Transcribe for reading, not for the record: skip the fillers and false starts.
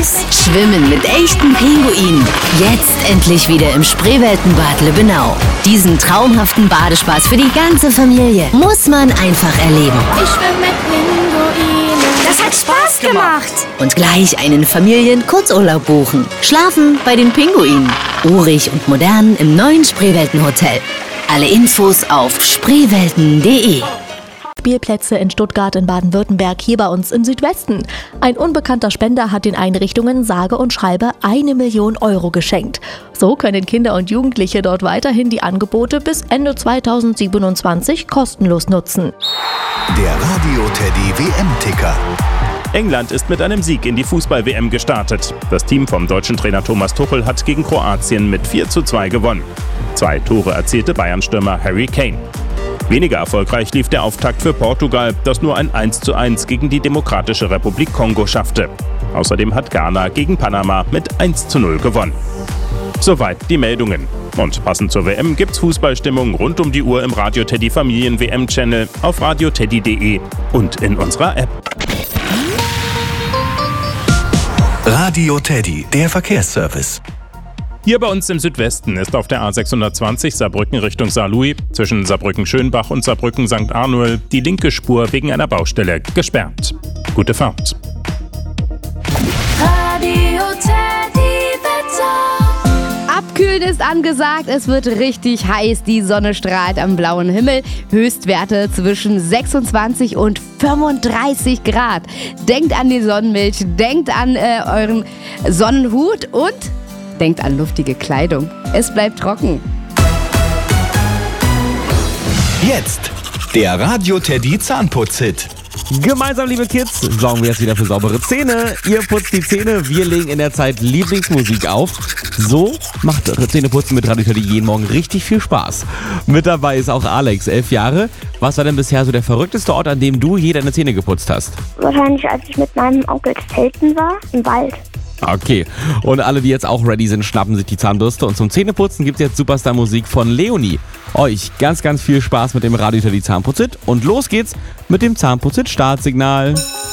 Spaß. Schwimmen mit echten Pinguinen. Jetzt endlich wieder im Spreeweltenbad Lübbenau. Diesen traumhaften Badespaß für die ganze Familie muss man einfach erleben. Ich schwimme mit Pinguinen. Das hat Spaß gemacht. Und gleich einen Familien-Kurzurlaub buchen. Schlafen bei den Pinguinen. Urig und modern im neuen Spreeweltenhotel. Alle Infos auf spreewelten.de. Spielplätze in Stuttgart in Baden-Württemberg, hier bei uns im Südwesten. Ein unbekannter Spender hat den Einrichtungen sage und schreibe 1 Million Euro geschenkt. So können Kinder und Jugendliche dort weiterhin die Angebote bis Ende 2027 kostenlos nutzen. Der Radio Teddy WM-Ticker. England ist mit einem Sieg in die Fußball-WM gestartet. Das Team vom deutschen Trainer Thomas Tuchel hat gegen Kroatien mit 4:2 gewonnen. 2 Tore erzielte Bayern-Stürmer Harry Kane. Weniger erfolgreich lief der Auftakt für Portugal, das nur ein 1:1 gegen die Demokratische Republik Kongo schaffte. Außerdem hat Ghana gegen Panama mit 1:0 gewonnen. Soweit die Meldungen. Und passend zur WM gibt's Fußballstimmung rund um die Uhr im Radio Teddy Familien WM-Channel, auf radioteddy.de und in unserer App. Radio Teddy, der Verkehrsservice. Hier bei uns im Südwesten ist auf der A620 Saarbrücken Richtung Saarlouis zwischen Saarbrücken-Schönbach und Saarbrücken-St. Arnold die linke Spur wegen einer Baustelle gesperrt. Gute Fahrt. Radio Teddy Wetter. Abkühlen ist angesagt, es wird richtig heiß, die Sonne strahlt am blauen Himmel. Höchstwerte zwischen 26 und 35 Grad. Denkt an die Sonnenmilch, denkt an euren Sonnenhut und denkt an luftige Kleidung. Es bleibt trocken. Jetzt der Radio Teddy Zahnputz-Hit. Gemeinsam, liebe Kids, sorgen wir jetzt wieder für saubere Zähne. Ihr putzt die Zähne, wir legen in der Zeit Lieblingsmusik auf. So macht Zähneputzen mit Radio Teddy jeden Morgen richtig viel Spaß. Mit dabei ist auch Alex, 11 Jahre. Was war denn bisher so der verrückteste Ort, an dem du je deine Zähne geputzt hast? Wahrscheinlich, als ich mit meinem Onkel zelten war, im Wald. Okay, und alle, die jetzt auch ready sind, schnappen sich die Zahnbürste. Und zum Zähneputzen gibt es jetzt Superstar-Musik von Leonie. Euch ganz, ganz viel Spaß mit dem Radio Teddy Zahnputz-Hit. Und los geht's mit dem Zahnputz-Hit-Startsignal.